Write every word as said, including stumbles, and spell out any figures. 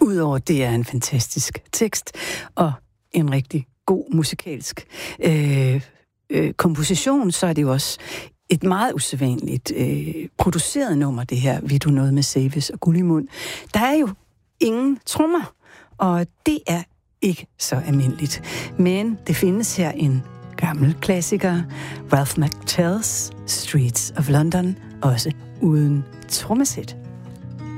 Udover det er en fantastisk tekst og en rigtig god musikalsk øh, øh, komposition, så er det jo også et meget usædvanligt øh, produceret nummer, det her Vil du noget med Seves og Gullimund. Der er jo ingen trommer, og det er ikke så almindeligt. Men det findes her en gammel klassiker, Ralph McTell's Streets of London, også uden trommesæt.